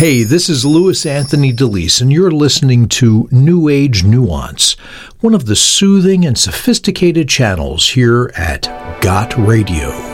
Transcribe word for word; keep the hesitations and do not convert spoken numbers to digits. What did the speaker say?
Hey, this is Louis Anthony DeLeese, and you're listening to New Age Nuance, one of the soothing and sophisticated channels here at Got Radio.